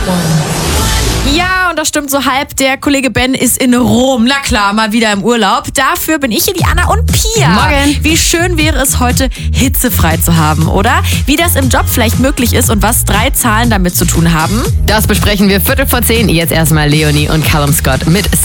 Ja, und das stimmt so halb. Der Kollege Ben ist in Rom. Na klar, mal wieder im Urlaub. Dafür bin ich hier, die Anna und Pia. Morgen. Wie schön wäre es heute, hitzefrei zu haben, oder? Wie das im Job vielleicht möglich ist und was 3 Zahlen damit zu tun haben. Das besprechen wir 10:15. Jetzt erstmal Leonie und Callum Scott mit